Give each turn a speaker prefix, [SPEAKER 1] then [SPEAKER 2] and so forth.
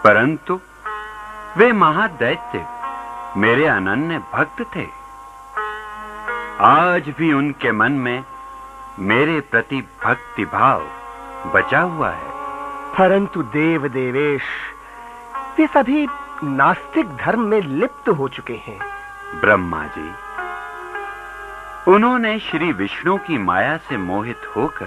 [SPEAKER 1] परंतु वे महादैत्य मेरे अनन्य भक्त थे। आज भी उनके मन में मेरे प्रति भक्ति भाव बचा हुआ है।
[SPEAKER 2] परंतु देव देवेश, वे सभी नास्तिक धर्म में लिप्त हो चुके हैं।
[SPEAKER 1] ब्रह्मा जी, उन्होंने श्री विष्णु की माया से मोहित होकर